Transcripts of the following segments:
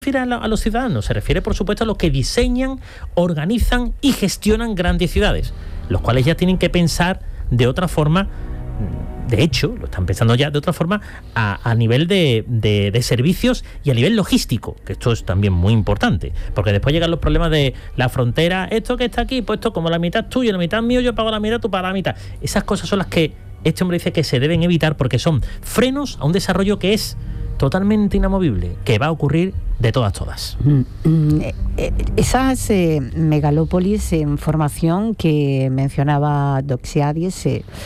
refiere a los ciudadanos, se refiere por supuesto a los que diseñan, organizan y gestionan grandes ciudades, los cuales ya tienen que pensar de otra forma. De hecho, lo están pensando ya de otra forma a nivel de servicios y a nivel logístico, que esto es también muy importante, porque después llegan los problemas de la frontera, esto que está aquí, pues esto como la mitad es tuyo, la mitad es mío, yo pago la mitad, tú pagas la mitad. Esas cosas son las que este hombre dice que se deben evitar porque son frenos a un desarrollo que es totalmente inamovible, que va a ocurrir de todas. Esas megalópolis en formación que mencionaba Doxiadis,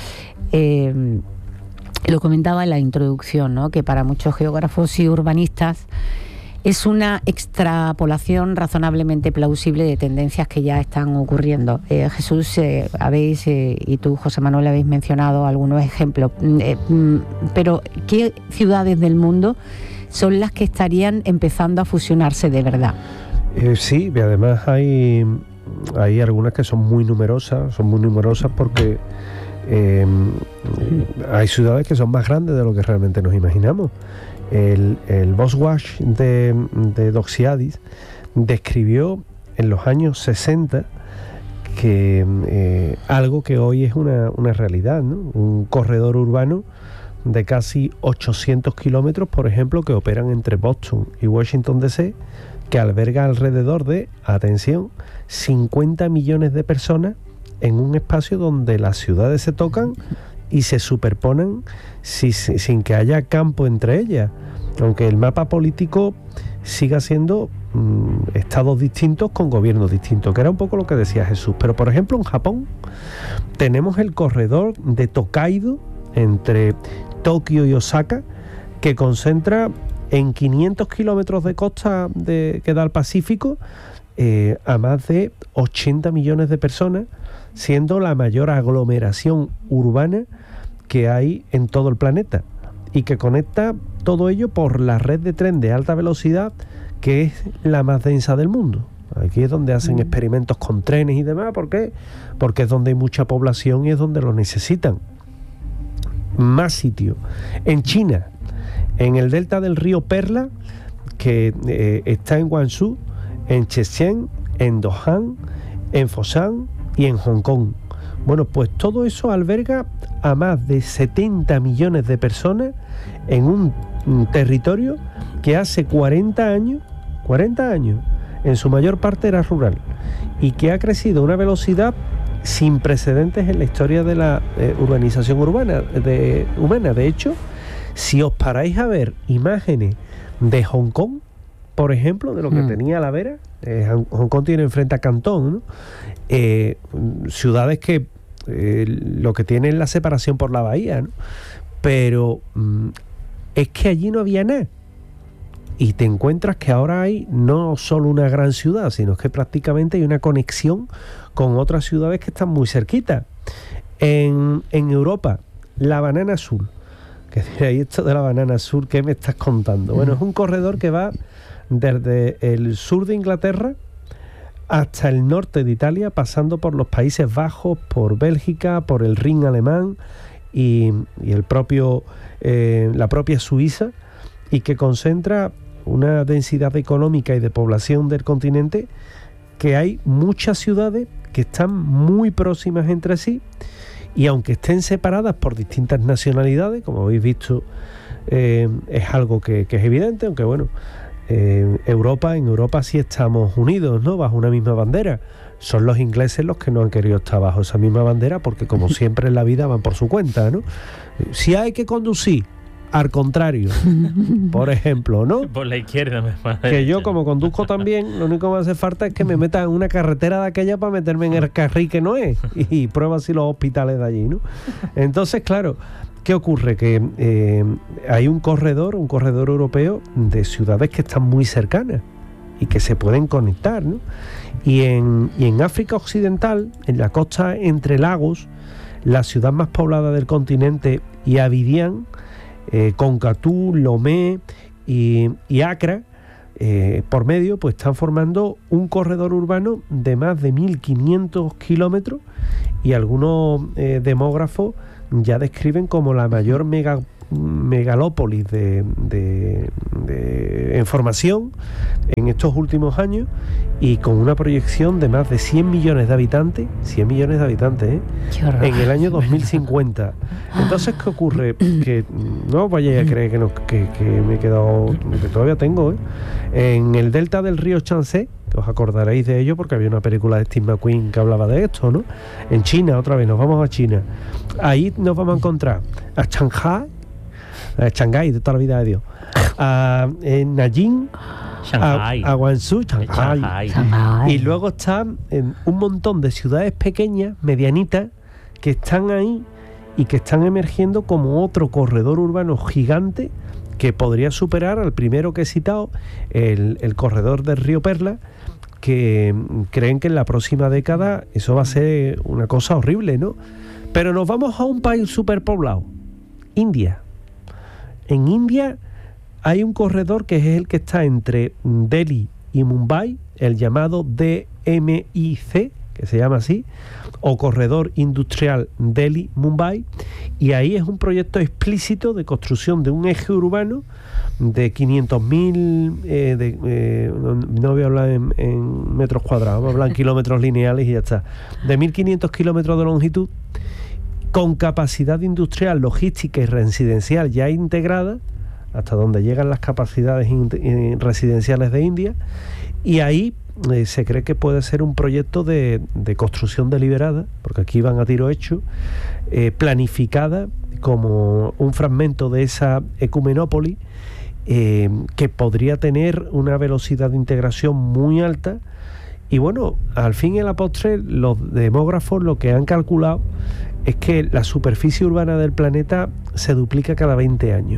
lo comentaba en la introducción, ¿no? Que para muchos geógrafos y urbanistas es una extrapolación razonablemente plausible de tendencias que ya están ocurriendo. Jesús, y tú, José Manuel, habéis mencionado algunos ejemplos, pero ¿qué ciudades del mundo son las que estarían empezando a fusionarse de verdad? Sí, y además hay algunas que son muy numerosas porque hay ciudades que son más grandes de lo que realmente nos imaginamos. El Boswash de Doxiadis describió en los años 60 que algo que hoy es una realidad, ¿no? Un corredor urbano de casi 800 kilómetros, por ejemplo, que operan entre Boston y Washington DC, que alberga alrededor de, atención, 50 millones de personas en un espacio donde las ciudades se tocan y se superponen sin que haya campo entre ellas, aunque el mapa político siga siendo estados distintos con gobiernos distintos, que era un poco lo que decía Jesús. Pero por ejemplo en Japón tenemos el corredor de Tokaido entre Tokio y Osaka, que concentra en 500 kilómetros de costa que da al Pacífico a más de 80 millones de personas, siendo la mayor aglomeración urbana que hay en todo el planeta, y que conecta todo ello por la red de tren de alta velocidad, que es la más densa del mundo. Aquí es donde hacen experimentos con trenes y demás. ¿Por qué? Porque es donde hay mucha población y es donde lo necesitan. Más sitios. En China, en el delta del río Perla, que está en Guangzhou, en Shenzhen, en Dohan, en Foshan y en Hong Kong. Bueno, pues todo eso alberga a más de 70 millones de personas en un territorio que hace 40 años, en su mayor parte era rural, y que ha crecido a una velocidad sin precedentes en la historia de la urbanización humana. De hecho, si os paráis a ver imágenes de Hong Kong, por ejemplo, de lo que tenía la Vera, Hong Kong tiene enfrente a Cantón, ¿no? Ciudades que lo que tienen es la separación por la bahía, ¿no? Pero es que allí no había nada. Y te encuentras que ahora hay no solo una gran ciudad, sino que prácticamente hay una conexión con otras ciudades que están muy cerquita. En Europa, la Banana Azul. Que ahí esto de la Banana Azul, ¿qué me estás contando? Bueno, es un corredor que va desde el sur de Inglaterra hasta el norte de Italia, pasando por los Países Bajos, por Bélgica, por el Rin alemán y la propia Suiza, y que concentra una densidad económica y de población del continente, que hay muchas ciudades que están muy próximas entre sí, y aunque estén separadas por distintas nacionalidades, como habéis visto, es algo que es evidente, aunque bueno, en Europa sí estamos unidos, ¿no? Bajo una misma bandera. Son los ingleses los que no han querido estar bajo esa misma bandera, porque como siempre en la vida van por su cuenta, ¿no? Si hay que conducir al contrario, por ejemplo, ¿no? Por la izquierda me parece. Que yo, como conduzco también, lo único que me hace falta es que me metan en una carretera de aquella para meterme en el carril que no es, y prueba así los hospitales de allí, ¿no? Entonces, claro, ¿qué ocurre? Que hay un corredor europeo de ciudades que están muy cercanas y que se pueden conectar, ¿no? Y en África Occidental, en la costa entre lagos, la ciudad más poblada del continente y Abidjan, Konkatú, Lomé y Accra, por medio, pues están formando un corredor urbano de más de 1.500 kilómetros, y algunos demógrafos ya describen como la mayor megalópolis en formación en estos últimos años y con una proyección de más de 100 millones de habitantes, 100 millones de habitantes, en el año 2050. Entonces, ¿qué ocurre? Que no vayáis a creer que me he quedado, que todavía tengo, en el delta del río Yangtze, que os acordaréis de ello porque había una película de Steve McQueen que hablaba de esto, ¿no? En China, otra vez, nos vamos a China. Ahí nos vamos a encontrar a Shanghái de toda la vida de Dios, en Nanjing, a Guangzhou, Shanghái. Y luego están un montón de ciudades pequeñas, medianitas, que están ahí y que están emergiendo como otro corredor urbano gigante que podría superar al primero que he citado, el corredor del río Perla, que creen que en la próxima década eso va a ser una cosa horrible, ¿no? Pero nos vamos a un país superpoblado, India. En India hay un corredor que es el que está entre Delhi y Mumbai, el llamado DMIC, que se llama así, o Corredor Industrial Delhi-Mumbai, y ahí es un proyecto explícito de construcción de un eje urbano de 500.000, no voy a hablar en metros cuadrados, vamos a hablar en kilómetros lineales y ya está, de 1.500 kilómetros de longitud, con capacidad industrial, logística y residencial ya integrada, hasta donde llegan las capacidades residenciales de India, y ahí se cree que puede ser un proyecto de construcción deliberada, porque aquí van a tiro hecho, planificada como un fragmento de esa ecumenópolis, que podría tener una velocidad de integración muy alta. Y bueno, al fin y a la postre, los demógrafos lo que han calculado es que la superficie urbana del planeta se duplica cada 20 años.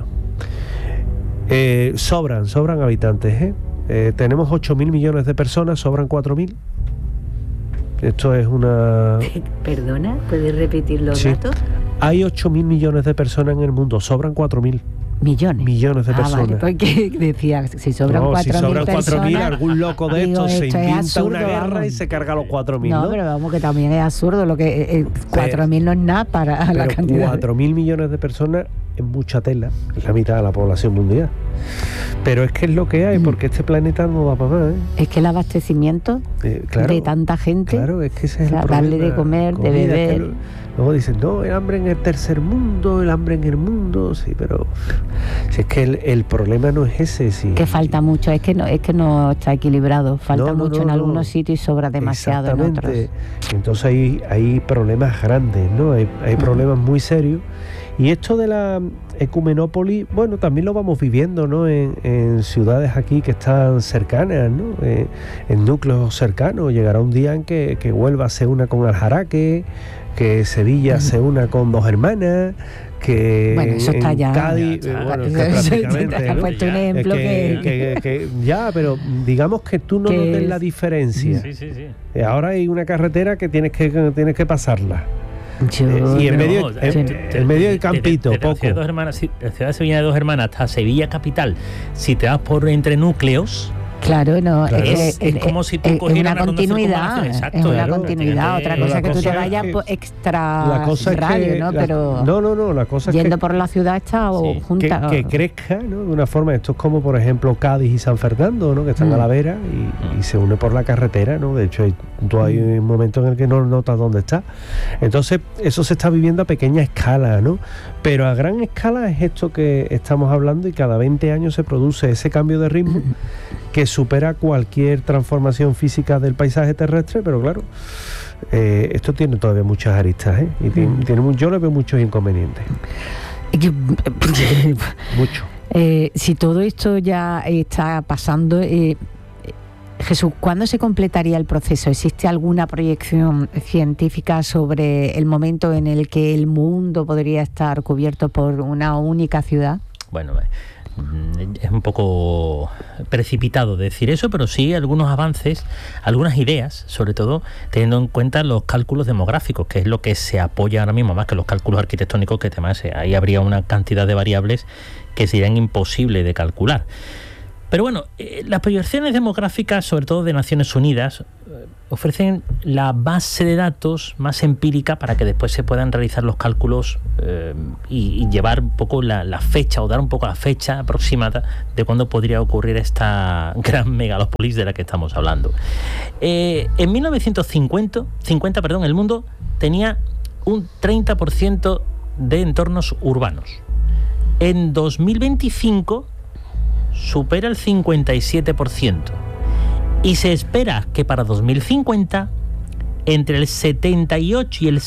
Sobran habitantes, tenemos 8.000 millones de personas, sobran 4.000. Esto es una... ¿Perdona? ¿Puedes repetir los datos? Hay 8.000 millones de personas en el mundo, sobran 4.000. Millones de personas. Vale, porque decía, si sobran 4.000 si sobran personas... 4.000, algún loco de estos se inventa absurdo, una guerra, vamos. Y se carga los 4.000, ¿no? Pero vamos, que también es absurdo, lo que 4.000 no es nada para la cantidad. 4.000 millones de personas es mucha tela, es la mitad de la población mundial. Pero es que es lo que hay, porque este planeta no va para más, Es que el abastecimiento de tanta gente, claro, es que ese es el problema. Darle de comer, comida, de beber... Luego dicen, no, el hambre en el tercer mundo, el hambre en el mundo, sí, pero si es que el problema no es ese, sí. Que falta mucho, es que no está equilibrado, falta mucho en algunos sitios y sobra demasiado en otros. Entonces hay problemas grandes, ¿no? Hay problemas muy serios. Y esto de la ecumenópolis, bueno, también lo vamos viviendo, ¿no? En ciudades aquí que están cercanas, ¿no? En núcleos cercanos. Llegará un día en que Huelva se una con Aljaraque, que Sevilla se una con Dos Hermanas, que bueno, eso está ya. Cádiz, prácticamente, ¿no? Puesto un ejemplo que ya, pero digamos que tú no notes la diferencia. Sí. Ahora hay una carretera que tienes que pasarla. Y en medio del campito, poco. La ciudad de Sevilla de Dos Hermanas hasta Sevilla capital, si te vas por entre núcleos, claro, no, es como si tú cogieras una continuidad, exacto, es una continuidad. Otra cosa que tú te vayas extra radio, ¿no? Pero no, la cosa yendo es que, por la ciudad está junta. Que crezca, ¿no? De una forma, esto es como por ejemplo Cádiz y San Fernando, ¿no? Que están a la vera y se une por la carretera, ¿no? De hecho hay un momento en el que no notas dónde está. Entonces eso se está viviendo a pequeña escala, ¿no? Pero a gran escala es esto que estamos hablando, y cada 20 años se produce ese cambio de ritmo que supera cualquier transformación física del paisaje terrestre, pero claro, esto tiene todavía muchas aristas, y yo le veo muchos inconvenientes. Mucho. Si todo esto ya está pasando, Jesús, ¿cuándo se completaría el proceso? ¿Existe alguna proyección científica sobre el momento en el que el mundo podría estar cubierto por una única ciudad? Bueno, es un poco precipitado decir eso, pero sí algunos avances, algunas ideas, sobre todo teniendo en cuenta los cálculos demográficos, que es lo que se apoya ahora mismo, más que los cálculos arquitectónicos, que además ahí habría una cantidad de variables que serían imposibles de calcular. Pero bueno, las proyecciones demográficas, sobre todo de Naciones Unidas, ofrecen la base de datos más empírica para que después se puedan realizar los cálculos y llevar un poco la fecha, o dar un poco la fecha aproximada de cuándo podría ocurrir esta gran megalópolis de la que estamos hablando. En 1950, el mundo tenía un 30% de entornos urbanos. En 2025 supera el 57%. Y se espera que para 2050 entre el 78 y el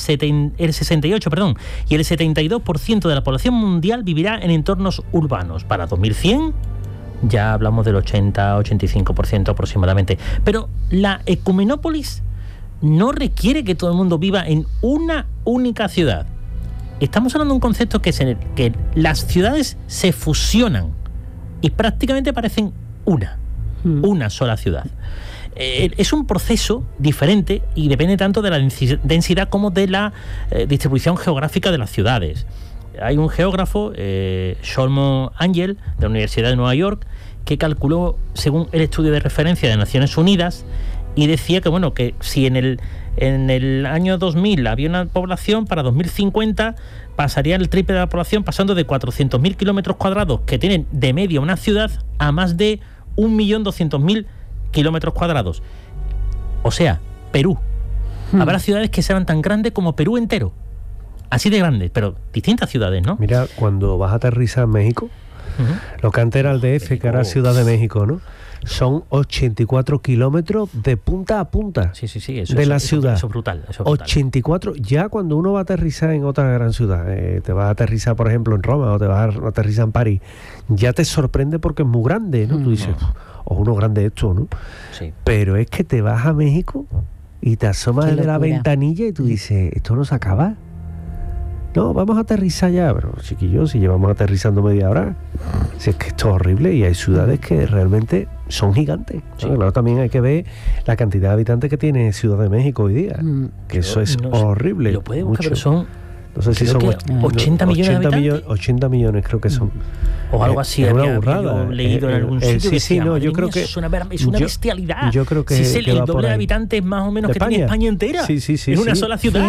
72% de la población mundial vivirá en entornos urbanos. Para 2100 ya hablamos del 80-85% aproximadamente. Pero la ecumenópolis no requiere que todo el mundo viva en una única ciudad. Estamos hablando de un concepto que es en el que las ciudades se fusionan y prácticamente parecen una sola ciudad. Es un proceso diferente y depende tanto de la densidad como de la distribución geográfica de las ciudades. Hay un geógrafo, Solomon Angel, de la Universidad de Nueva York, que calculó, según el estudio de referencia de Naciones Unidas, y decía que, bueno, que si en el año 2000 había una población, para 2050 pasaría el triple de la población, pasando de 400.000 kilómetros cuadrados que tienen de media una ciudad a más de 1.200.000 kilómetros cuadrados. O sea, Perú. Habrá ciudades que serán tan grandes como Perú entero. Así de grandes, pero distintas ciudades, ¿no? Mira, cuando vas a aterrizar en México, lo que antes era el DF, que ahora Ciudad de México, ¿no? Son 84 kilómetros de punta a punta de la ciudad. Eso es brutal. 84, ya cuando uno va a aterrizar en otra gran ciudad, te vas a aterrizar, por ejemplo, en Roma, o te vas a aterrizar en París, ya te sorprende porque es muy grande, ¿no? Tú dices, uno grande esto, ¿no? Sí. Pero es que te vas a México y te asomas de la ventanilla y tú dices, esto no se acaba. No, vamos a aterrizar ya, pero chiquillos, si llevamos aterrizando media hora, si es que esto es horrible, y hay ciudades que realmente son gigantes. Sí. Claro, también hay que ver la cantidad de habitantes que tiene Ciudad de México hoy día, que eso es horrible. Lo puede buscar, pero son... No sé si son 80 millones de habitantes. 80 millones creo que son. O algo así, es una burrada. Leído en algún sitio. Yo creo que es una bestialidad. Yo creo que si es el doble de habitantes más o menos que tiene España entera. En una sola ciudad.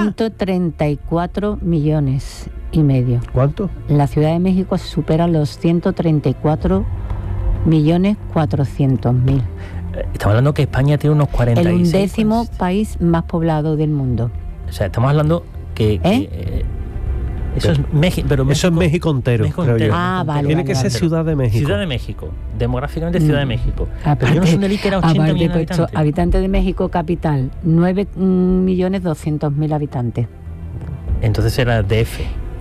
134 millones y medio. ¿Cuánto? La Ciudad de México supera los 134 millones 400.000. Estamos hablando que España tiene unos 46. El 11º país más poblado del mundo. O sea, estamos hablando eso es México, pero eso es México entero. Vale. Tiene que ser Ciudad de México. Ciudad de México, demográficamente Ciudad de México. Pero yo no sé que era 80 millones de habitantes. Habitantes de México capital, 9.200.000 habitantes. Entonces era DF.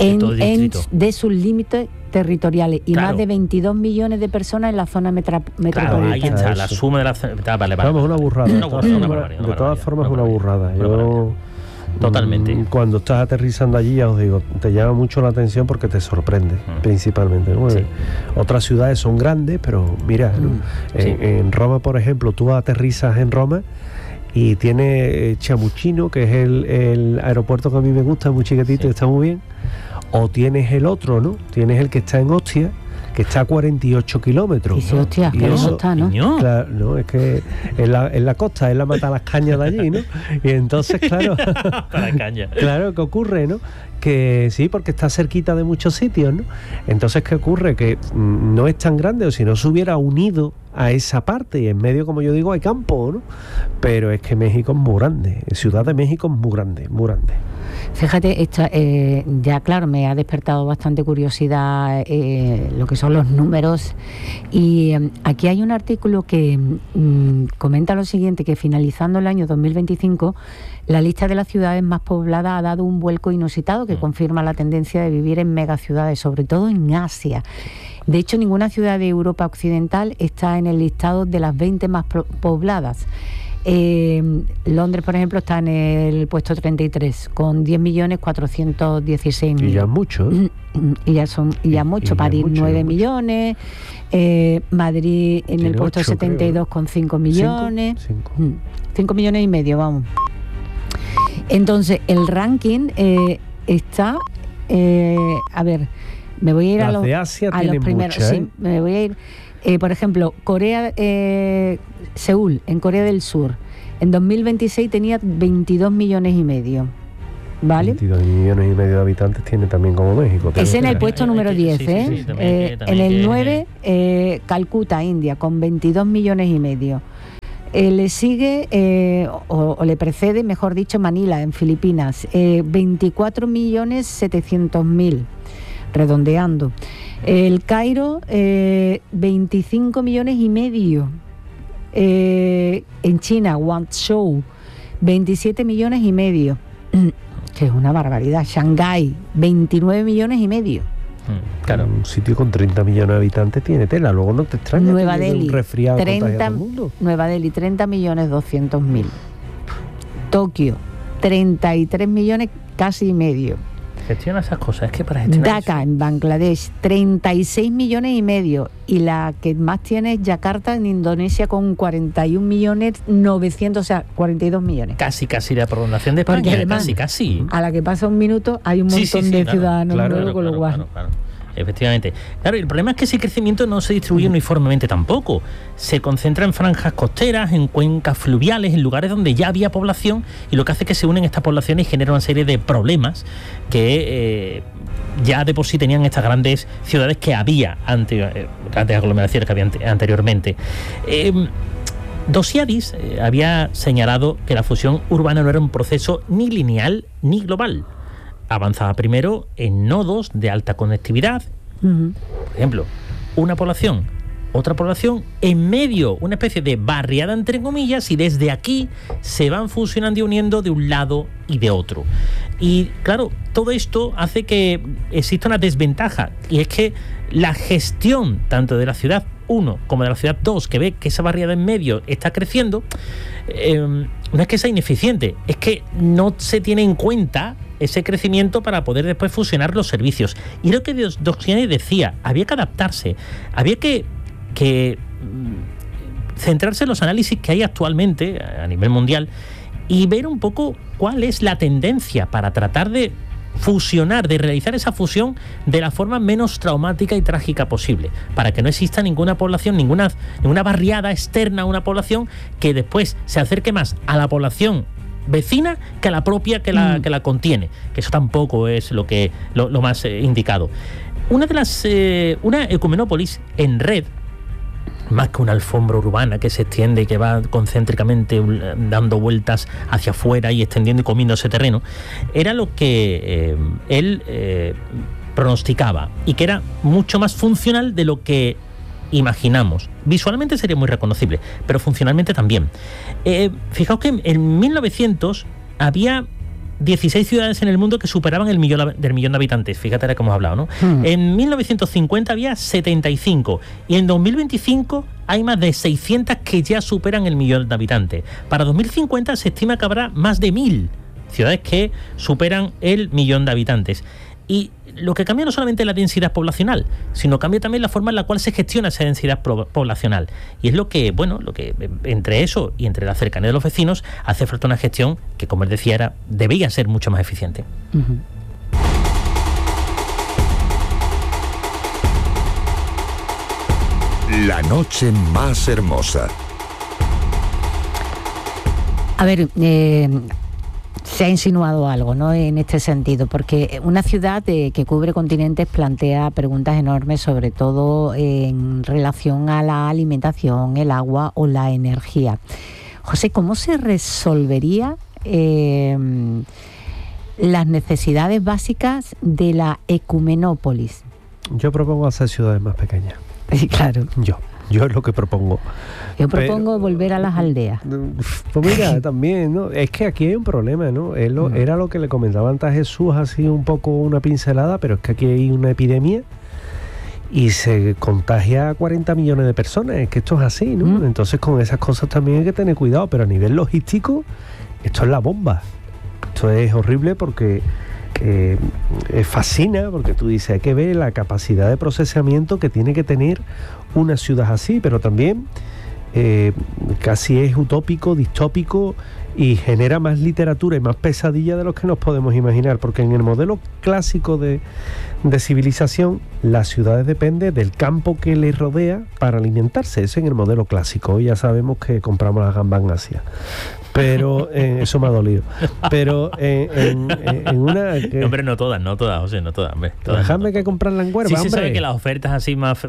De sus límites territoriales y más de 22 millones de personas en la zona metropolitana. Claro, ahí está, la suma de la... Vale. Vamos, una burrada. De todas formas, una burrada. Totalmente. Cuando estás aterrizando allí, ya os digo, te llama mucho la atención porque te sorprende, principalmente, ¿no? Sí. Otras ciudades son grandes, pero mira, ¿no? En Roma, por ejemplo, tú aterrizas en Roma y tiene Chamuchino, que es el aeropuerto que a mí me gusta, muy chiquitito, está muy bien. O tienes el otro, ¿no? Tienes el que está en Ostia, que está a 48 kilómetros. Y hostia, que no está, ¿no? Claro, no, es que en la costa, es la mata las cañas de allí, ¿no? Y entonces, claro, claro, ¿qué ocurre, no? Que sí, porque está cerquita de muchos sitios, ¿no? Entonces, ¿qué ocurre? Que no es tan grande, o si no se hubiera unido a esa parte, y en medio, como yo digo, hay campo, ¿no? Pero es que México es muy grande, Ciudad de México es muy grande, muy grande. Fíjate, ya claro, me ha despertado bastante curiosidad lo que son los números, y aquí hay un artículo que comenta lo siguiente, que finalizando el año 2025, la lista de las ciudades más pobladas ha dado un vuelco inusitado que confirma la tendencia de vivir en megaciudades, sobre todo en Asia. De hecho, ninguna ciudad de Europa occidental está en el listado de las 20 más pobladas. Londres, por ejemplo, está en el puesto 33 con 10.416.000. Y ya mucho. Y ya mucho. París, 9 millones. Madrid en el puesto 72 creo. Con 5 millones. 5 millones y medio, vamos. Entonces, el ranking está... a ver, me voy a ir a los de Asia a los primeros. mucha, Sí, me voy a ir. Por ejemplo, Seúl, en Corea del Sur, en 2026 tenía 22 millones y medio. ¿Vale? 22 millones y medio de habitantes tiene también como México. Es en el puesto número 10, sí, ¿eh? sí, también en el 9, Calcuta, India, con 22 millones y medio. Le sigue, o le precede, mejor dicho, Manila, en Filipinas, 24 millones 700 mil, redondeando. El Cairo, 25 millones y medio. En China, Guangzhou, 27 millones y medio. Que es una barbaridad. Shanghái, 29 millones y medio. Claro. Un sitio con 30 millones de habitantes tiene tela. Luego no te extraña Nueva que Delhi, un resfriado contagie a todo el mundo. Nueva Delhi, 30 millones 200 mil. Tokio, 33 millones casi y medio. Gestiona esas cosas, es que para gestionar Dhaka, eso... en Bangladesh, 36 millones y medio. Y la que más tiene es Yakarta, en Indonesia, con 41 millones 900, o sea, 42 millones. Casi la prolongación de Porque España, además, casi. A la que pasa un minuto hay un montón de claro, ciudadanos nuevos, con lo cual... Claro. Efectivamente. Claro, el problema es que ese crecimiento no se distribuye uniformemente tampoco. Se concentra en franjas costeras, en cuencas fluviales, en lugares donde ya había población, y lo que hace es que se unen estas poblaciones y genera una serie de problemas ya de por sí tenían estas grandes ciudades que había grandes aglomeraciones que había anteriormente. Dosiadis había señalado que la fusión urbana no era un proceso ni lineal ni global. Avanzaba primero en nodos de alta conectividad. Por ejemplo, una población, otra población, en medio, una especie de barriada entre comillas, y desde aquí se van fusionando y uniendo de un lado y de otro. Y claro, todo esto hace que exista una desventaja, y es que la gestión tanto de la ciudad 1 como de la ciudad 2, que ve que esa barriada en medio está creciendo, no es que sea ineficiente, es que no se tiene en cuenta ese crecimiento para poder después fusionar los servicios. Y lo que Dosiadis decía, había que adaptarse, había que centrarse en los análisis que hay actualmente a nivel mundial y ver un poco cuál es la tendencia para tratar de fusionar, de realizar esa fusión de la forma menos traumática y trágica posible, para que no exista ninguna población, ninguna barriada externa a una población que después se acerque más a la población vecina que a la propia que la contiene, que eso tampoco es lo más indicado. Una ecumenópolis en red, más que una alfombra urbana que se extiende y que va concéntricamente dando vueltas hacia afuera y extendiendo y comiendo ese terreno, era lo que él pronosticaba, y que era mucho más funcional de lo que imaginamos. Visualmente sería muy reconocible, pero funcionalmente también. Fijaos que en 1900 había 16 ciudades en el mundo que superaban el millón de habitantes. Fíjate ahora que hemos hablado, ¿no? En 1950 había 75 y en 2025 hay más de 600 que ya superan el millón de habitantes. Para 2050 se estima que habrá más de 1000 ciudades que superan el millón de habitantes. Y lo que cambia no solamente es la densidad poblacional, sino cambia también la forma en la cual se gestiona esa densidad poblacional. Y es lo que entre eso y entre la cercanía de los vecinos hace falta una gestión que, como él decía, debía ser mucho más eficiente. La noche más hermosa. A ver, se ha insinuado algo, ¿no?, en este sentido, porque una ciudad que cubre continentes plantea preguntas enormes, sobre todo en relación a la alimentación, el agua o la energía. José, ¿cómo se resolvería las necesidades básicas de la ecumenópolis? Yo propongo hacer ciudades más pequeñas. Claro. Yo es lo que propongo. Yo propongo volver a las aldeas. Pues mira, también, ¿no? Es que aquí hay un problema, ¿no? Era lo que le comentaba antes a Jesús, así un poco una pincelada, pero es que aquí hay una epidemia y se contagia a 40 millones de personas. Es que esto es así, ¿no? Entonces con esas cosas también hay que tener cuidado, pero a nivel logístico, esto es la bomba. Esto es horrible porque fascina, porque tú dices, hay que ver la capacidad de procesamiento que tiene que tener una ciudad así, pero también casi es utópico, distópico y genera más literatura y más pesadilla de lo que nos podemos imaginar, porque en el modelo clásico de civilización, las ciudades dependen del campo que les rodea para alimentarse. Eso en el modelo clásico. Hoy ya sabemos que compramos las gambas en Asia. Pero eso me ha dolido. Pero en una... No, hombre, no todas, José, no todas. Hombre, todas déjame que comprarla en Huelva, sí, hombre. se sabe que las ofertas así más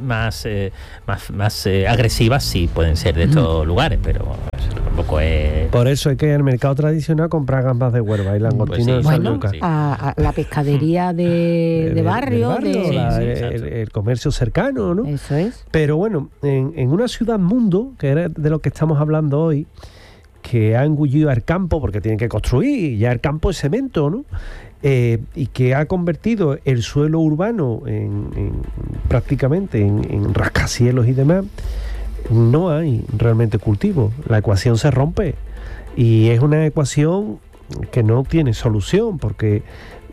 agresivas sí pueden ser de estos lugares, pero eso tampoco es... Por eso hay que ir al mercado tradicional comprar gambas de Huelva y langostinos de San Lucas. A la pescadería de barrio. El comercio cercano, ¿no? Eso es. Pero bueno, en una ciudad mundo, que era de lo que estamos hablando hoy, que ha engullido al campo porque tienen que construir, ya el campo es cemento, ¿no? Y que ha convertido el suelo urbano prácticamente en rascacielos y demás, no hay realmente cultivo. La ecuación se rompe y es una ecuación que no tiene solución, porque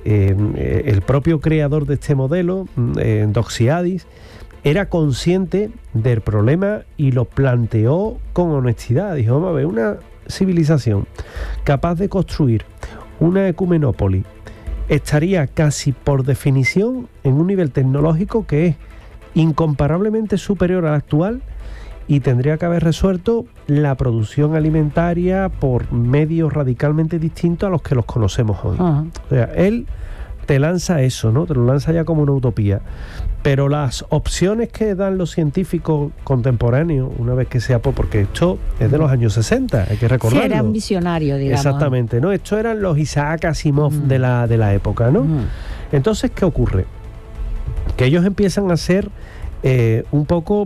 el propio creador de este modelo, Doxiadis, era consciente del problema y lo planteó con honestidad. Dijo, vamos a ver, una civilización capaz de construir una ecumenópolis estaría casi por definición en un nivel tecnológico que es incomparablemente superior al actual, y tendría que haber resuelto la producción alimentaria por medios radicalmente distintos a los que los conocemos hoy. O sea, él te lanza eso, ¿no? Te lo lanza ya como una utopía. Pero las opciones que dan los científicos contemporáneos, una vez que sea porque esto es de los años 60, hay que recordarlo. Sí, eran visionarios, digamos. Exactamente, ¿no? Estos eran los Isaac Asimov de la época, ¿no? Entonces, ¿qué ocurre? Que ellos empiezan a hacer un poco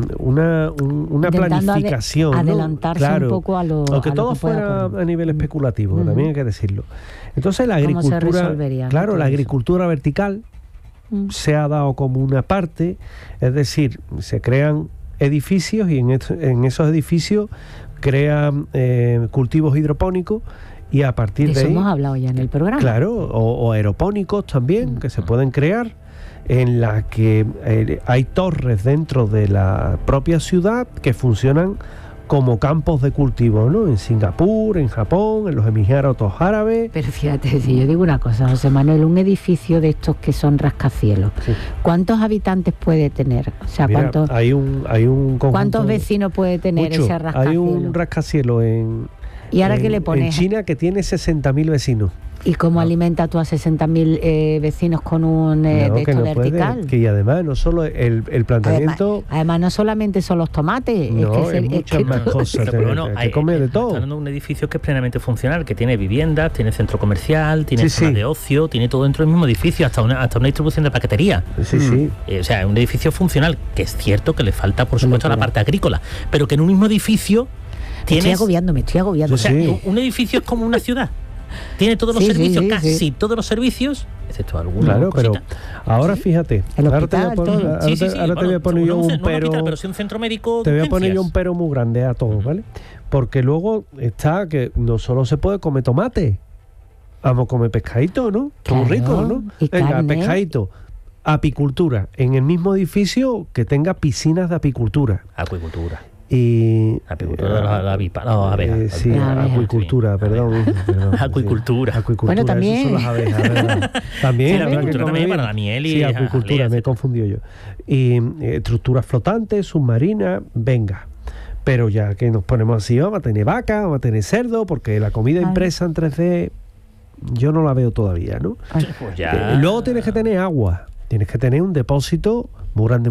una planificación, ¿no? Adelantarse un poco a lo aunque a todo lo que fuera a nivel especulativo, también hay que decirlo. Entonces la agricultura, claro, la agricultura vertical se ha dado como una parte, es decir, se crean edificios y en esos edificios crean cultivos hidropónicos, y a partir de ahí... Eso hemos hablado ya en el programa. Claro, o aeropónicos también, que se pueden crear, en la que hay torres dentro de la propia ciudad que funcionan como campos de cultivo, ¿no? En Singapur, en Japón, en los Emiratos Árabes. Pero fíjate, si yo digo una cosa, José Manuel, un edificio de estos que son rascacielos, sí. ¿Cuántos habitantes puede tener? O sea, mira, hay un conjunto, ¿cuántos vecinos puede tener ese rascacielos? Hay un rascacielos ¿Y ahora qué le pones? En China, que tiene 60.000 vecinos. ¿Y cómo alimenta tú a 60.000 vecinos con un de esto vertical? Y además no solo el planteamiento... Además no solamente son los tomates, no, es muchas más cosas. Pero bueno, hay que comer de todo. Está hablando de un edificio que es plenamente funcional, que tiene viviendas, tiene centro comercial, tiene zonas de ocio, tiene todo dentro del mismo edificio, hasta una distribución de paquetería. Sí. O sea, un edificio funcional, que es cierto que le falta, por supuesto, la parte agrícola, pero que en un mismo edificio tienes... Me estoy agobiando. O sea, un edificio es como una ciudad. Tiene todos los servicios, casi todos los servicios, excepto algunos. Claro, pero ahora fíjate, ahora te voy a poner yo un pero. Pero si un centro médico. Te voy a poner yo un pero muy grande a todos, ¿vale? Porque luego está que no solo se puede comer tomate, vamos a comer pescadito, ¿no? Claro, muy rico, ¿no? Venga, pescadito. Apicultura, en el mismo edificio que tenga piscinas de apicultura. Acuicultura. Y apicultura, abejas. Sí, acuicultura, perdón. Acuicultura. Bueno, también. Son las abejas, ¿verdad? También, sí, la acuicultura también para la miel y... Sí, acuicultura, me he confundido yo. Y estructuras flotantes, submarinas, venga. Pero ya que nos ponemos así, vamos a tener vaca, vamos a tener cerdo, porque la comida impresa en 3D yo no la veo todavía, ¿no? Pues ya. Luego tienes que tener agua. Tienes que tener un depósito muy grande,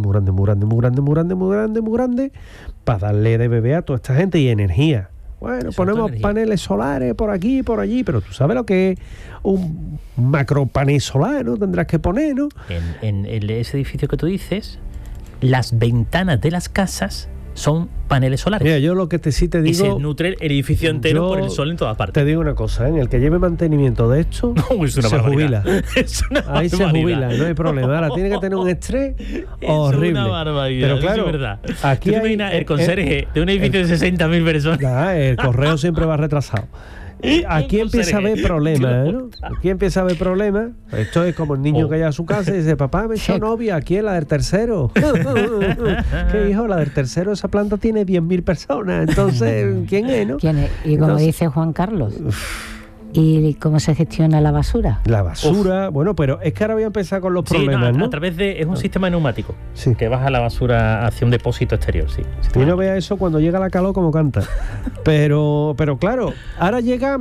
para darle de beber a toda esta gente, y energía. Bueno, ponemos paneles solares por aquí y por allí, pero tú sabes lo que es un macro panel solar, ¿no? Tendrás que poner, ¿no? En ese edificio que tú dices, las ventanas de las casas son paneles solares. Mira, yo lo que sí te digo... Y se nutre el edificio entero por el sol en todas partes. Te digo una cosa, en el que lleve mantenimiento de esto, se jubila. Ahí se jubila, no hay problema. Ahora tiene que tener un estrés horrible. Es una barbaridad, pero claro, es verdad. Aquí ¿Tú te imaginas el conserje de un edificio de 60.000 personas? El correo siempre va retrasado. aquí empieza a haber problemas, ¿no? Aquí empieza a haber problemas. Esto es como el niño que llega a su casa y dice, papá, me he hecho novia, aquí es la del tercero. ¿Qué hijo? La del tercero, esa planta tiene 10.000 personas. Entonces, ¿quién es, no? ¿Quién es? Y como dice Juan Carlos... ¿Y cómo se gestiona la basura? La basura, bueno, pero es que ahora voy a empezar con los problemas, ¿no? A través de... Es un sistema neumático, sí, que baja la basura hacia un depósito exterior, sí. Y no vea eso cuando llega la calor como canta. Pero claro, ahora llega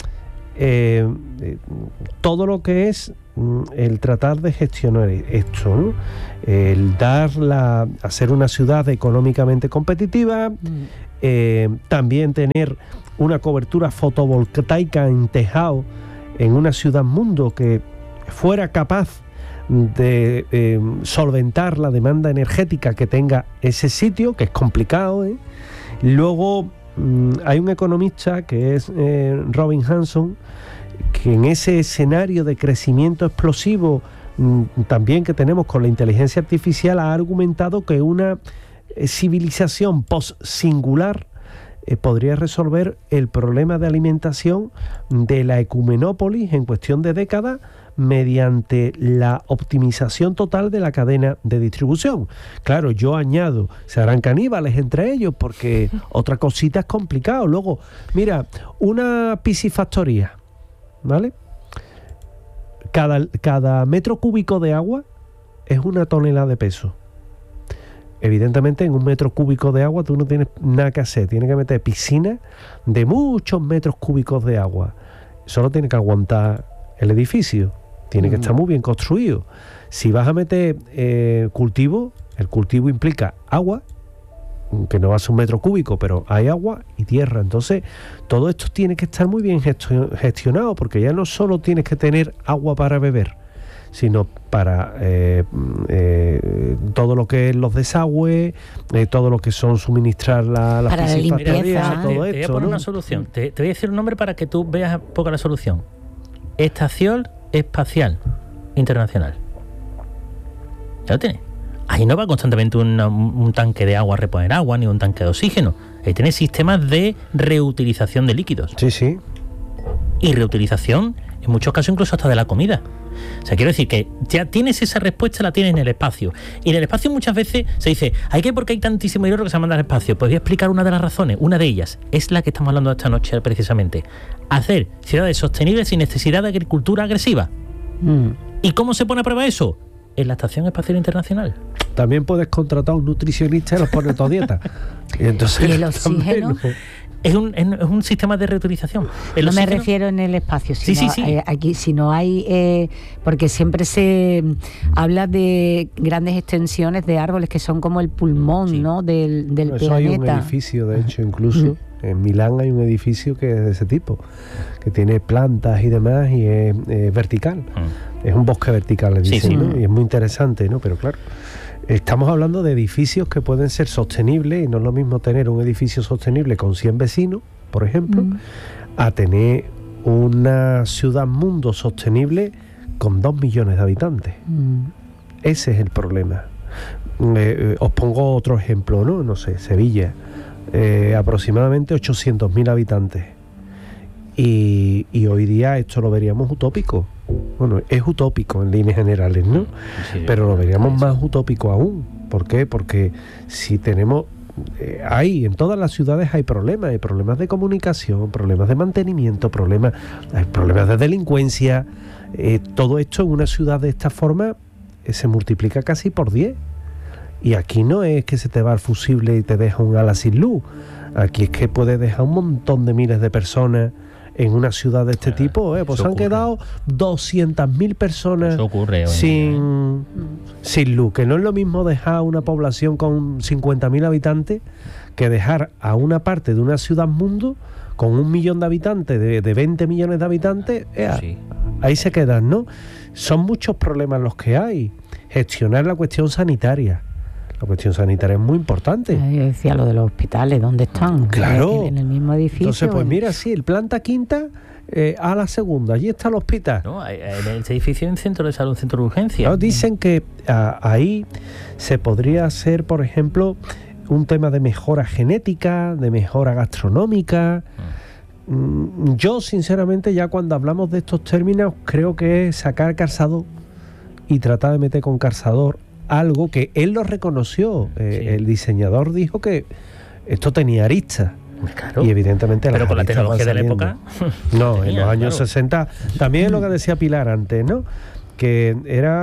todo lo que es el tratar de gestionar esto, ¿no? El hacer una ciudad económicamente competitiva, también tener una cobertura fotovoltaica en tejado en una ciudad mundo que fuera capaz de solventar la demanda energética que tenga ese sitio, que es complicado, ¿eh? Luego hay un economista que es Robin Hanson, que en ese escenario de crecimiento explosivo también que tenemos con la inteligencia artificial ha argumentado que una civilización post-singular podría resolver el problema de alimentación de la ecumenópolis en cuestión de décadas mediante la optimización total de la cadena de distribución. Claro, yo añado, se harán caníbales entre ellos porque otra cosita es complicado. Luego, mira, una piscifactoría, ¿vale? Cada metro cúbico de agua es 1 tonelada de peso. Evidentemente, en 1 metro cúbico de agua tú no tienes nada que hacer. Tienes que meter piscina de muchos metros cúbicos de agua. Solo tiene que aguantar el edificio. Tiene que estar muy bien construido. Si vas a meter cultivo, el cultivo implica agua, que no va a ser 1 metro cúbico, pero hay agua y tierra. Entonces, todo esto tiene que estar muy bien gestionado, porque ya no solo tienes que tener agua para beber, sino para todo lo que es los desagües, todo lo que son suministrar las piscifactorías, todo esto. Te voy a poner una solución. Te voy a decir un nombre para que tú veas un poco la solución. Estación Espacial Internacional. ¿Ya lo tienes? Ahí no va constantemente un tanque de agua a reponer agua, ni un tanque de oxígeno. Ahí tienes sistemas de reutilización de líquidos. Sí, sí. Y reutilización, en muchos casos, incluso hasta de la comida. O sea, quiero decir que ya tienes esa respuesta, la tienes en el espacio. Y en el espacio muchas veces se dice, ¿por qué hay tantísimo dinero que se manda al espacio? Pues voy a explicar una de las razones. Una de ellas es la que estamos hablando esta noche precisamente. Hacer ciudades sostenibles sin necesidad de agricultura agresiva. ¿Y cómo se pone a prueba eso? En la Estación Espacial Internacional. También puedes contratar a un nutricionista y los pones toda dieta. Y entonces, ¿y el oxígeno? Es un sistema de reutilización. No me refiero en el espacio, sino sí. Aquí, si no hay... porque siempre se habla de grandes extensiones de árboles que son como el pulmón, ¿no? del planeta. Hay un edificio, de hecho, incluso... En Milán hay un edificio que es de ese tipo, que tiene plantas y demás y es vertical. Es un bosque vertical, le dicen, ¿no? Y es muy interesante, ¿no? Pero claro, estamos hablando de edificios que pueden ser sostenibles, y no es lo mismo tener un edificio sostenible con 100 vecinos, por ejemplo, a tener una ciudad mundo sostenible con 2 millones de habitantes. Ese es el problema. Os pongo otro ejemplo, ¿no? No sé, Sevilla. Aproximadamente 800.000 habitantes y hoy día esto lo veríamos utópico. Bueno, es utópico en líneas generales, ¿no? Sí, pero lo veríamos más utópico aún. ¿Por qué? Porque si tenemos en todas las ciudades hay problemas de comunicación, problemas de mantenimiento, hay problemas de delincuencia. Todo esto en una ciudad de esta forma se multiplica casi por 10. Y aquí no es que se te va el fusible y te deja un ala sin luz. Aquí es que puedes dejar un montón de miles de personas en una ciudad de este tipo. Pues han quedado 200.000 personas sin luz. Que no es lo mismo dejar una población con 50.000 habitantes que dejar a una parte de una ciudad mundo con 1 millón de habitantes, de 20 millones de habitantes. Ahí se quedan, ¿no? Son muchos problemas los que hay. Gestionar la cuestión sanitaria. La cuestión sanitaria es muy importante. Yo decía lo de los hospitales, ¿dónde están? Claro. En el mismo edificio. Entonces, pues mira, sí, el planta quinta a la segunda, allí está el hospital. No, en ese edificio hay un centro de salud, un centro de urgencia. No, dicen que ahí se podría hacer, por ejemplo, un tema de mejora genética, de mejora gastronómica, yo sinceramente ya cuando hablamos de estos términos creo que es sacar calzador y tratar de meter con calzador algo que él lo reconoció. El diseñador dijo que esto tenía aristas. Claro. Y evidentemente pero con la tecnología de la época no, en los años 60 también es lo que decía Pilar antes, ¿no? Que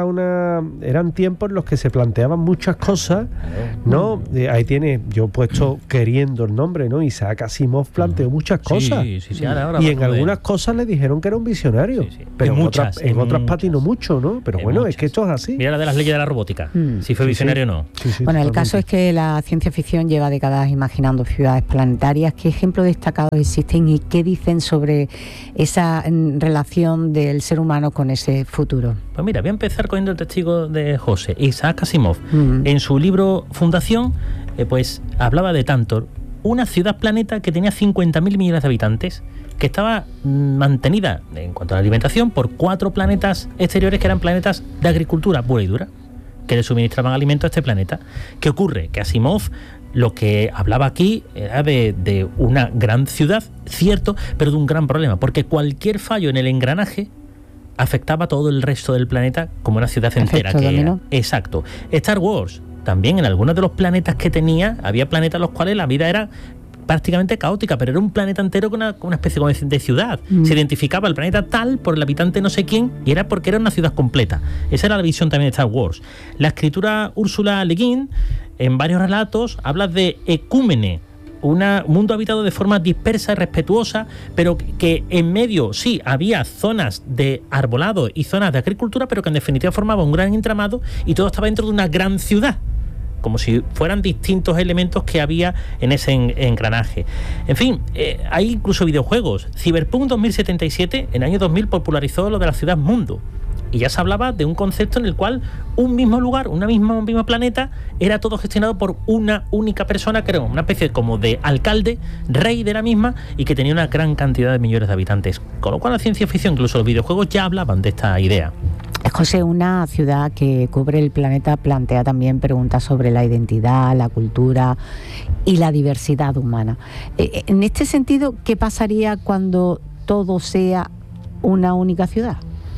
eran tiempos en los que se planteaban muchas cosas, ¿no? Ahí tiene, yo he puesto queriendo el nombre, ¿no? Isaac Asimov planteó muchas cosas. Sí, ahora y en algunas cosas le dijeron que era un visionario. Sí. Pero en otras patinó mucho, ¿no? Pero bueno, muchas. Es que esto es así. Mira la de las leyes de la robótica, si fue visionario o no. Bueno, el caso es que la ciencia ficción lleva décadas imaginando ciudades planetarias. ¿Qué ejemplos destacados existen y qué dicen sobre esa relación del ser humano con ese futuro? Pues mira, voy a empezar cogiendo el testigo de José, Isaac Asimov. En su libro Fundación, pues hablaba de Tantor, una ciudad planeta que tenía 50.000 millones de habitantes, que estaba mantenida en cuanto a la alimentación por 4 planetas exteriores que eran planetas de agricultura pura y dura, que le suministraban alimento a este planeta. ¿Qué ocurre? Que Asimov lo que hablaba aquí era de una gran ciudad, cierto, pero de un gran problema, porque cualquier fallo en el engranaje afectaba a todo el resto del planeta como una ciudad entera. Exacto. Star Wars, también en algunos de los planetas que tenía, había planetas en los cuales la vida era prácticamente caótica, pero era un planeta entero con una especie de ciudad. Se identificaba el planeta tal por el habitante no sé quién, y era porque era una ciudad completa. Esa era la visión también de Star Wars. La escritura Ursula Le Guin, en varios relatos, habla de ecúmene, un mundo habitado de forma dispersa y respetuosa, pero que en medio sí había zonas de arbolado y zonas de agricultura, pero que en definitiva formaba un gran entramado y todo estaba dentro de una gran ciudad, como si fueran distintos elementos que había en ese engranaje. En fin, hay incluso videojuegos. Cyberpunk 2077 en el año 2000 popularizó lo de la ciudad mundo. Y ya se hablaba de un concepto en el cual un mismo lugar, un mismo planeta, era todo gestionado por una única persona, que era una especie como de alcalde, rey de la misma, y que tenía una gran cantidad de millones de habitantes. Con lo cual la ciencia ficción, incluso los videojuegos, ya hablaban de esta idea. José, una ciudad que cubre el planeta plantea también preguntas sobre la identidad, la cultura y la diversidad humana. En este sentido, ¿qué pasaría cuando todo sea una única ciudad?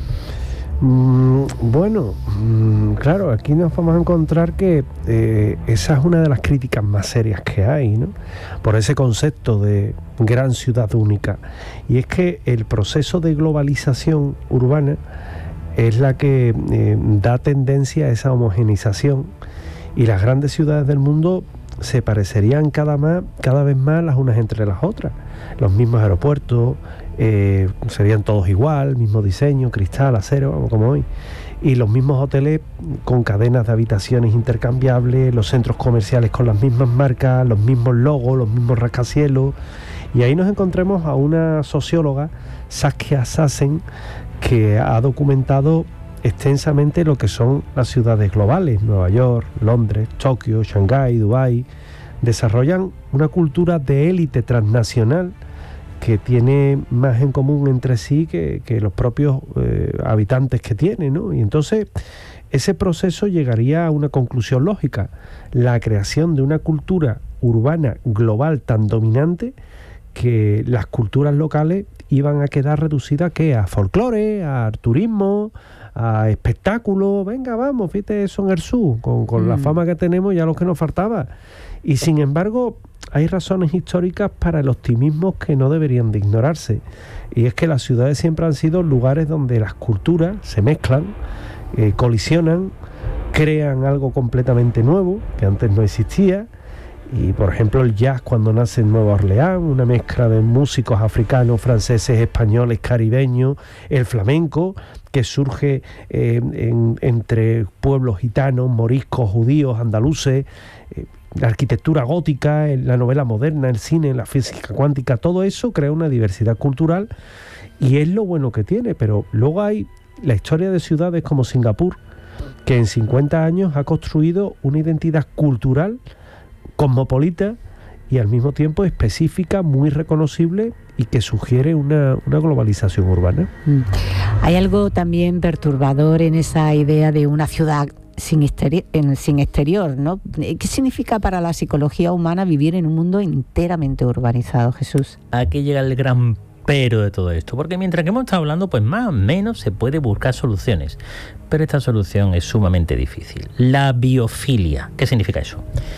Bueno, claro, aquí nos vamos a encontrar que esa es una de las críticas más serias que hay, ¿no? Por ese concepto de gran ciudad única. Y es que el proceso de globalización urbana es la que da tendencia a esa homogenización, y las grandes ciudades del mundo se parecerían cada vez más las unas entre las otras. Los mismos aeropuertos serían todos igual, mismo diseño, cristal, acero, como hoy, y los mismos hoteles con cadenas de habitaciones intercambiables, los centros comerciales con las mismas marcas, los mismos logos, los mismos rascacielos. Y ahí nos encontramos a una socióloga, Saskia Sassen, que ha documentado extensamente lo que son las ciudades globales. Nueva York, Londres, Tokio, Shanghái, Dubái desarrollan una cultura de élite transnacional que tiene más en común entre sí que los propios habitantes que tiene, ¿no? Y entonces ese proceso llegaría a una conclusión lógica: la creación de una cultura urbana global tan dominante que las culturas locales iban a quedar reducidas a folclore, a turismo, a espectáculos. Venga, vamos, fíjate eso en el sur, con la fama que tenemos, ya lo que nos faltaba. Y sin embargo, hay razones históricas para el optimismo que no deberían de ignorarse. Y es que las ciudades siempre han sido lugares donde las culturas se mezclan, colisionan, crean algo completamente nuevo que antes no existía. Y por ejemplo el jazz, cuando nace en Nueva Orleans, una mezcla de músicos africanos, franceses, españoles, caribeños, el flamenco, que surge entre pueblos gitanos, moriscos, judíos, andaluces, la arquitectura gótica, la novela moderna, el cine, la física cuántica, todo eso crea una diversidad cultural y es lo bueno que tiene. Pero luego hay la historia de ciudades como Singapur, que en 50 años ha construido una identidad cultural cosmopolita y al mismo tiempo específica, muy reconocible, y que sugiere una globalización urbana. Hay algo también perturbador en esa idea de una ciudad sin exterior, ¿no? ¿Qué significa para la psicología humana vivir en un mundo enteramente urbanizado, Jesús? Aquí llega el gran pero de todo esto, porque mientras que hemos estado hablando, pues más o menos se puede buscar soluciones, pero esta solución es sumamente difícil. La biofilia. ¿Qué significa eso?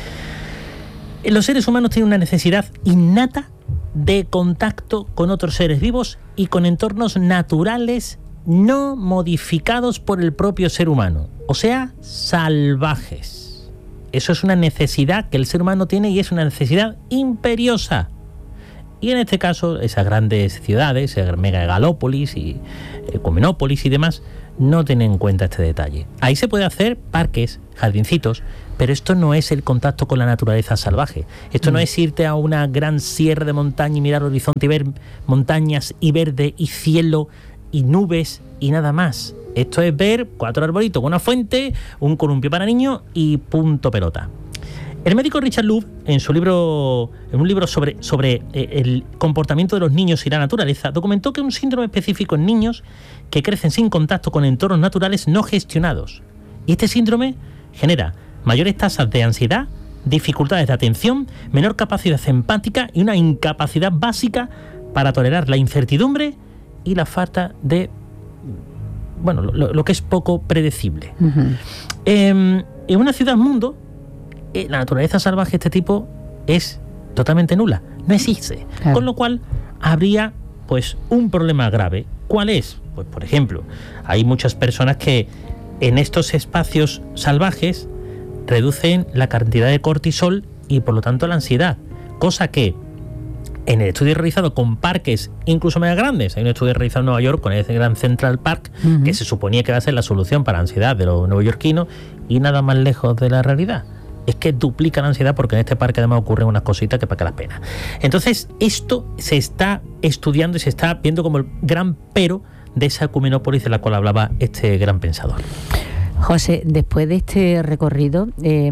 Los seres humanos tienen una necesidad innata de contacto con otros seres vivos y con entornos naturales no modificados por el propio ser humano, o sea, salvajes. Eso es una necesidad que el ser humano tiene y es una necesidad imperiosa. Y en este caso, esas grandes ciudades, megalópolis y ecumenópolis y demás, no tienen en cuenta este detalle. Ahí se puede hacer parques, jardincitos, pero esto no es el contacto con la naturaleza salvaje. Esto no es irte a una gran sierra de montaña y mirar el horizonte y ver montañas y verde y cielo y nubes y nada más. Esto es ver 4 arbolitos con una fuente, un columpio para niños y punto pelota. El médico Richard Louv, en un libro sobre el comportamiento de los niños y la naturaleza, documentó que un síndrome específico en niños que crecen sin contacto con entornos naturales no gestionados. Y este síndrome genera mayores tasas de ansiedad, dificultades de atención, menor capacidad empática y una incapacidad básica para tolerar la incertidumbre y la falta de, bueno, lo que es poco predecible. Uh-huh. En una ciudad-mundo, la naturaleza salvaje de este tipo es totalmente nula, no existe. Claro. Con lo cual habría pues un problema grave. ¿Cuál es? Pues por ejemplo, hay muchas personas que en estos espacios salvajes reducen la cantidad de cortisol y por lo tanto la ansiedad, cosa que en el estudio realizado con parques incluso mega grandes, hay un estudio realizado en Nueva York con el Grand Central Park, uh-huh, que se suponía que va a ser la solución para la ansiedad de los neoyorquinos y nada más lejos de la realidad. Es que duplica la ansiedad porque en este parque además ocurren unas cositas que para que las pena. Entonces, esto se está estudiando y se está viendo como el gran pero de esa ecumenópolis de la cual hablaba este gran pensador. José, después de este recorrido,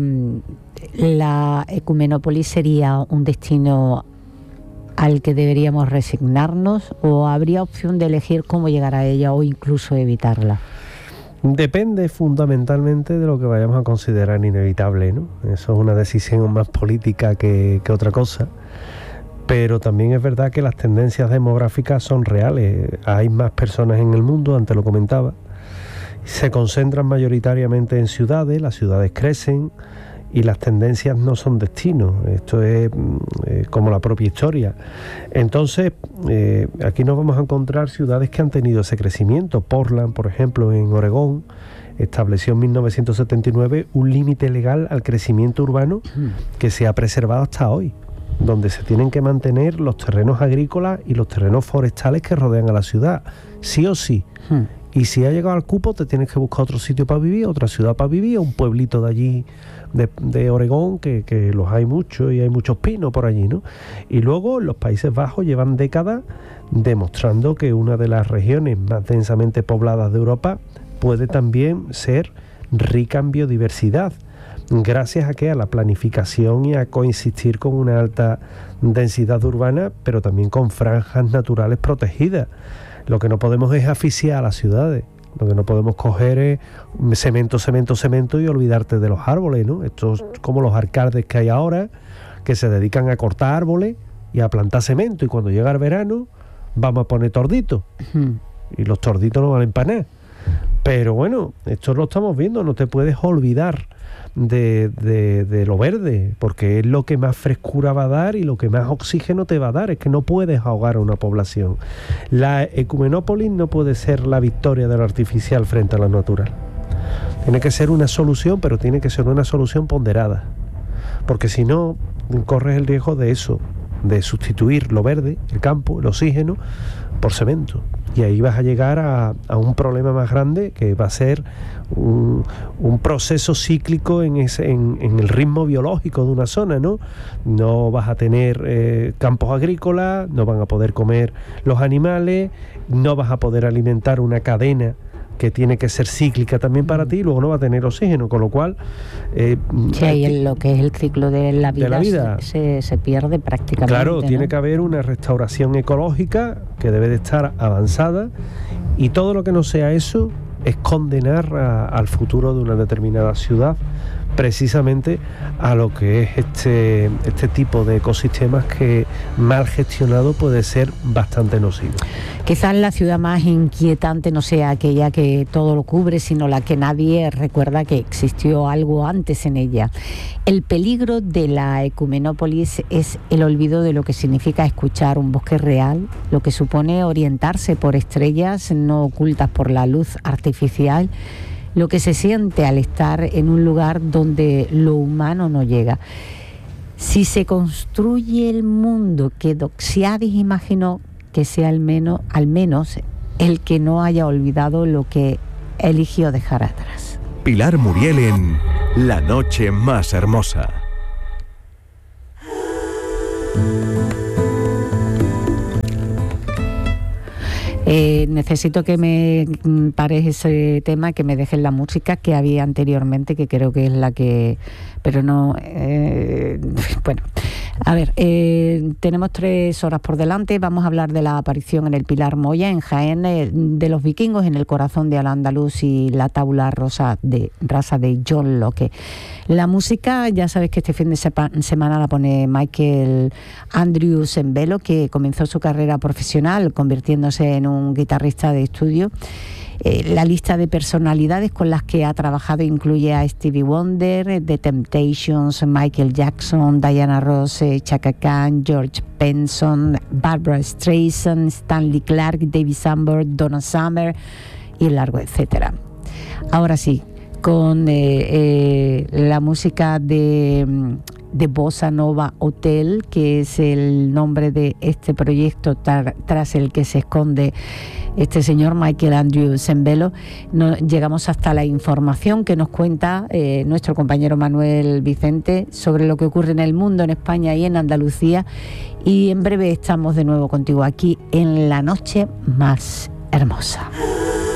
¿la ecumenópolis sería un destino al que deberíamos resignarnos o habría opción de elegir cómo llegar a ella o incluso evitarla? Depende fundamentalmente de lo que vayamos a considerar inevitable, ¿no? Eso es una decisión más política que otra cosa. Pero también es verdad que las tendencias demográficas son reales. Hay más personas en el mundo, antes lo comentaba. Se concentran mayoritariamente en ciudades, las ciudades crecen y las tendencias no son destinos. Esto es como la propia historia. Entonces, aquí nos vamos a encontrar ciudades que han tenido ese crecimiento. Portland, por ejemplo, en Oregón, estableció en 1979 un límite legal al crecimiento urbano que se ha preservado hasta hoy, donde se tienen que mantener los terrenos agrícolas y los terrenos forestales que rodean a la ciudad, sí o sí. Y si ha llegado al cupo, te tienes que buscar otro sitio para vivir, otra ciudad para vivir, un pueblito de allí, de Oregón, que los hay muchos y hay muchos pinos por allí, ¿no? Y luego los Países Bajos llevan décadas demostrando que una de las regiones más densamente pobladas de Europa puede también ser rica en biodiversidad, gracias a la planificación y a coexistir con una alta densidad urbana, pero también con franjas naturales protegidas. Lo que no podemos es asfixiar a las ciudades. Lo que no podemos coger es cemento y olvidarte de los árboles, ¿no? Esto es como los alcaldes que hay ahora, que se dedican a cortar árboles y a plantar cemento. Y cuando llega el verano, vamos a poner torditos. Y los torditos no valen para nada. Pero bueno, esto lo estamos viendo. No te puedes olvidar de lo verde, porque es lo que más frescura va a dar y lo que más oxígeno te va a dar. Es que no puedes ahogar a una población. La ecumenópolis no puede ser la victoria de lo artificial frente a lo natural. Tiene que ser una solución, pero tiene que ser una solución ponderada, porque si no, corres el riesgo de eso, de sustituir lo verde, el campo, el oxígeno, por cemento. Y ahí vas a llegar a un problema más grande, que va a ser un proceso cíclico en el ritmo biológico de una zona, ¿no? No vas a tener campos agrícolas, no van a poder comer los animales, no vas a poder alimentar una cadena que tiene que ser cíclica también para ti, y luego no va a tener oxígeno, con lo cual... sí, ahí en lo que es el ciclo de la vida, se pierde prácticamente. Claro, ¿no? Tiene que haber una restauración ecológica que debe de estar avanzada, y todo lo que no sea eso es condenar al futuro de una determinada ciudad, precisamente a lo que es este tipo de ecosistemas que mal gestionado puede ser bastante nocivo. Quizás la ciudad más inquietante no sea aquella que todo lo cubre, sino la que nadie recuerda que existió algo antes en ella. El peligro de la ecumenópolis es el olvido de lo que significa escuchar un bosque real, lo que supone orientarse por estrellas no ocultas por la luz artificial, lo que se siente al estar en un lugar donde lo humano no llega. Si se construye el mundo que Doxiadis imaginó, que sea al menos el que no haya olvidado lo que eligió dejar atrás. Pilar Muriel en La Noche Más Hermosa. Necesito que me pares ese tema, que me dejes la música que había anteriormente, que creo que es la que... Pero no... bueno, a ver, tenemos 3 horas por delante. Vamos a hablar de la aparición en el Pilar Moya, en Jaén, de los vikingos en el corazón de Al-Ándalus y la tabla rasa de John Locke. La música, ya sabes que este fin de semana la pone Michael Andrew Sembello, que comenzó su carrera profesional convirtiéndose en un guitarrista de estudio. La lista de personalidades con las que ha trabajado incluye a Stevie Wonder, The Temptations, Michael Jackson, Diana Ross, Chaka Khan, George Benson, Barbra Streisand, Stanley Clarke, David Sanborn, Donna Summer y largo etcétera. Ahora sí, con la música de Bossa Nova Hotel, que es el nombre de este proyecto tras el que se esconde este señor Michael Andrew Sembello. Llegamos hasta la información que nos cuenta nuestro compañero Manuel Vicente sobre lo que ocurre en el mundo, en España y en Andalucía, y en breve estamos de nuevo contigo aquí en La Noche Más Hermosa.